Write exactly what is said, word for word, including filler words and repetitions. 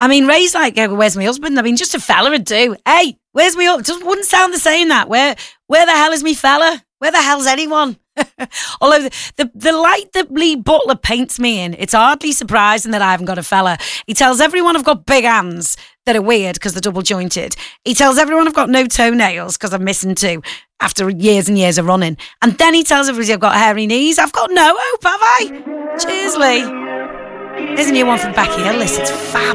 I mean, Ray's like, oh, where's my husband? I mean, just a fella would do. Hey, where's my husband? Just wouldn't sound the same that. Where where the hell is me fella? Where the hell's anyone? Although the, the, the light that Lee Butler paints me in, it's hardly surprising that I haven't got a fella. He tells everyone I've got big hands that are weird because they're double jointed. He tells everyone I've got no toenails because I'm missing two after years and years of running. And then he tells everybody I've got hairy knees. I've got no hope, have I? Cheers, Lee. Here's a new one from Becky Ellis. It's fab.